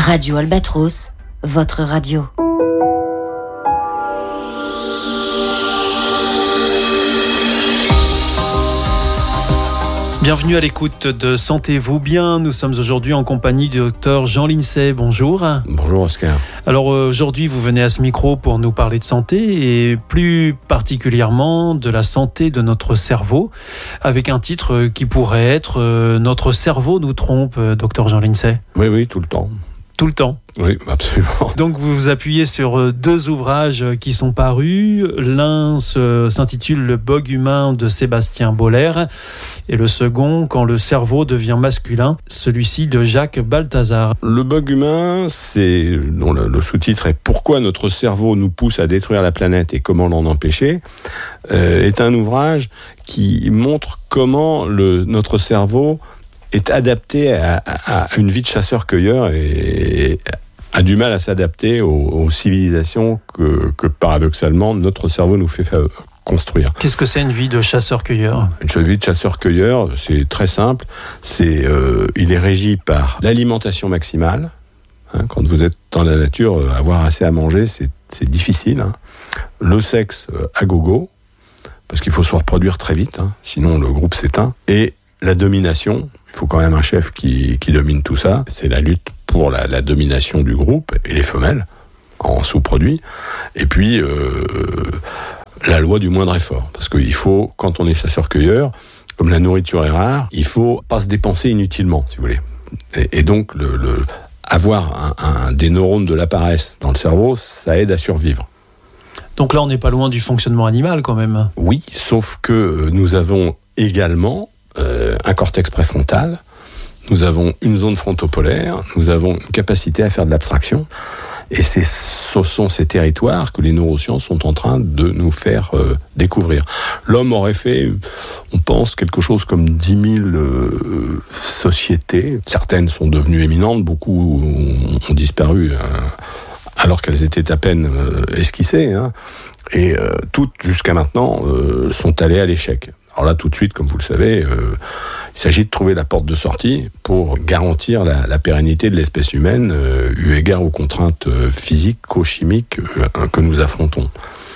Radio Albatros, votre radio. Bienvenue à l'écoute de Sentez-vous bien. Nous sommes aujourd'hui en compagnie du docteur Jean Lincey. Bonjour. Bonjour Oscar. Alors aujourd'hui, vous venez à ce micro pour nous parler de santé et plus particulièrement de la santé de notre cerveau, avec un titre qui pourrait être « Notre cerveau nous trompe », docteur Jean Lincey. Oui, tout le temps. Tout le temps. Oui, absolument. Donc vous vous appuyez sur deux ouvrages qui sont parus. L'un s'intitule « Le bug humain » de Sébastien Boller et le second « Quand le cerveau devient masculin », celui-ci de Jacques Balthazar. Le bug humain, dont le sous-titre est « Pourquoi notre cerveau nous pousse à détruire la planète et comment l'en empêcher ?» est un ouvrage qui montre comment notre cerveau est adapté à une vie de chasseur-cueilleur et a du mal à s'adapter aux civilisations que paradoxalement notre cerveau nous fait construire. Qu'est-ce que c'est une vie de chasseur-cueilleur ? Une vie de chasseur-cueilleur, c'est très simple. Il est régi par l'alimentation maximale. Quand vous êtes dans la nature, avoir assez à manger, c'est difficile. Le sexe à gogo, parce qu'il faut se reproduire très vite, sinon le groupe s'éteint. Et la domination. Il faut quand même un chef qui domine tout ça. C'est la lutte pour la domination du groupe et les femelles en sous-produits. Et puis, la loi du moindre effort. Parce qu'il faut, quand on est chasseur-cueilleur, comme la nourriture est rare, il faut pas se dépenser inutilement, si vous voulez. Et donc, avoir des neurones de la paresse dans le cerveau, ça aide à survivre. Donc là, on n'est pas loin du fonctionnement animal quand même. Oui, sauf que nous avons également un cortex préfrontal, nous avons une zone frontopolaire, nous avons une capacité à faire de l'abstraction, et ce sont ces territoires que les neurosciences sont en train de nous faire découvrir. L'homme aurait fait, on pense, quelque chose comme 10 000 sociétés. Certaines sont devenues éminentes, beaucoup ont disparu alors qu'elles étaient à peine esquissées, et toutes, jusqu'à maintenant, sont allées à l'échec. Alors là, tout de suite, comme vous le savez, il s'agit de trouver la porte de sortie pour garantir la pérennité de l'espèce humaine, eu égard aux contraintes physico-chimiques que nous affrontons.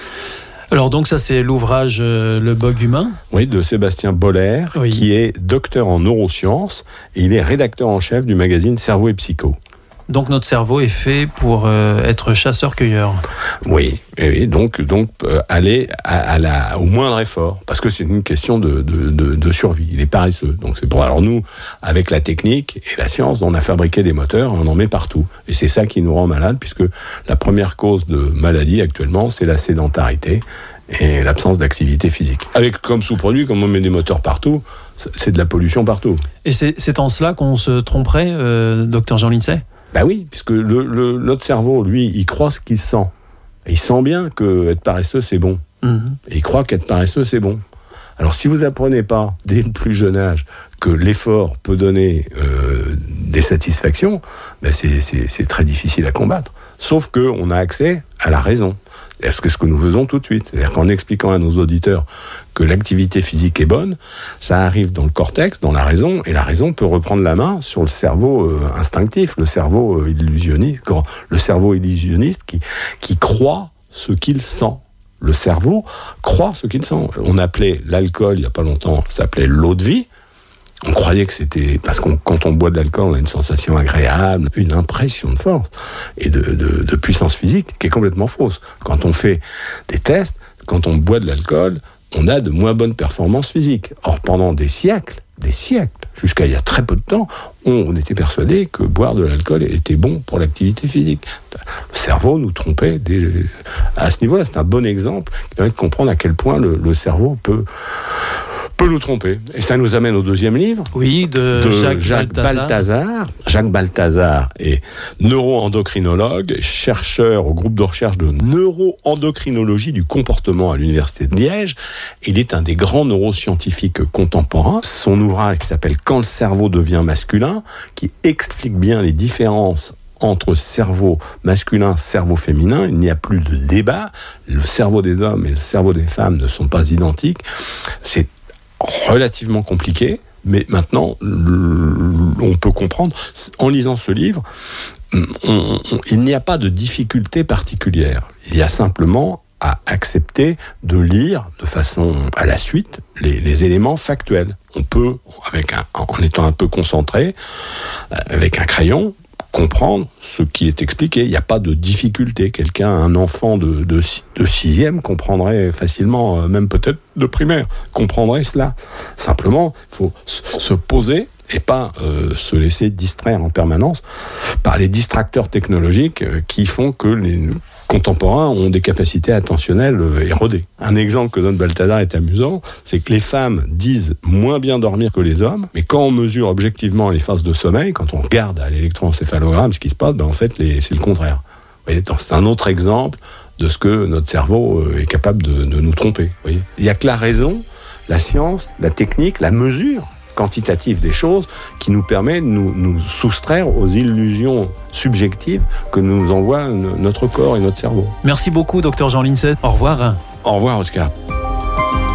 Alors donc ça, c'est l'ouvrage Le bug humain ? Oui, de Sébastien Boller, oui. Qui est docteur en neurosciences, et il est rédacteur en chef du magazine Cerveau et Psycho. Donc notre cerveau est fait pour être chasseur-cueilleur. Oui, donc aller au moindre effort, parce que c'est une question de survie. Il est paresseux. Donc c'est pour. Alors nous, avec la technique et la science, on a fabriqué des moteurs et on en met partout. Et c'est ça qui nous rend malades, puisque la première cause de maladie actuellement, c'est la sédentarité et l'absence d'activité physique. Avec comme sous-produit, comme on met des moteurs partout, c'est de la pollution partout. Et c'est en cela qu'on se tromperait, docteur Jean Lincey ? Ben oui, puisque notre cerveau, lui, il croit ce qu'il sent. Et il sent bien qu'être paresseux, c'est bon. Et il croit qu'être paresseux, c'est bon. Alors, si vous n'apprenez pas, dès le plus jeune âge, que l'effort peut donner des satisfactions, ben c'est très difficile à combattre. Sauf qu'on a accès à la raison. C'est ce que nous faisons tout de suite. C'est-à-dire qu'en expliquant à nos auditeurs que l'activité physique est bonne, ça arrive dans le cortex, dans la raison, et la raison peut reprendre la main sur le cerveau instinctif, le cerveau illusionniste qui croit ce qu'il sent. Le cerveau croit ce qu'il sent. On appelait l'alcool, il n'y a pas longtemps, ça s'appelait l'eau de vie. On croyait que c'était... Parce que quand on boit de l'alcool, on a une sensation agréable, une impression de force et de puissance physique qui est complètement fausse. Quand on fait des tests, quand on boit de l'alcool, on a de moins bonnes performances physiques. Or, pendant des siècles, jusqu'à il y a très peu de temps, on était persuadé que boire de l'alcool était bon pour l'activité physique. Le cerveau nous trompait à ce niveau-là. C'est un bon exemple qui permet de comprendre à quel point le cerveau peut nous tromper. Et ça nous amène au deuxième livre. Oui, de Jacques Balthazar. Jacques Balthazar est neuro-endocrinologue, chercheur au groupe de recherche de neuro-endocrinologie du comportement à l'Université de Liège. Il est un des grands neuroscientifiques contemporains. Son ouvrage qui s'appelle « Quand le cerveau devient masculin », qui explique bien les différences entre cerveau masculin, cerveau féminin. Il n'y a plus de débat. Le cerveau des hommes et le cerveau des femmes ne sont pas identiques. C'est relativement compliqué, Mais maintenant, on peut comprendre, en lisant ce livre, il n'y a pas de difficulté particulière. Il y a simplement à accepter de lire de façon à la suite les éléments factuels. On peut, en étant un peu concentré, avec un crayon, comprendre ce qui est expliqué. Il n'y a pas de difficulté. Un enfant de 6e comprendrait facilement, même peut-être de primaire, comprendrait cela. Simplement, il faut se poser et pas se laisser distraire en permanence par les distracteurs technologiques qui font que les contemporains ont des capacités attentionnelles érodées. Un exemple que donne Balthazar est amusant, c'est que les femmes disent moins bien dormir que les hommes, mais quand on mesure objectivement les phases de sommeil, quand on regarde à l'électroencéphalogramme ce qui se passe, en fait, c'est le contraire. Vous voyez, c'est un autre exemple de ce que notre cerveau est capable de nous tromper. Vous voyez. Il n'y a que la raison, la science, la technique, la mesure quantitative des choses qui nous permet de nous soustraire aux illusions subjectives que nous envoie notre corps et notre cerveau. Merci beaucoup, Dr Jean Lincet. Au revoir. Au revoir, Oscar.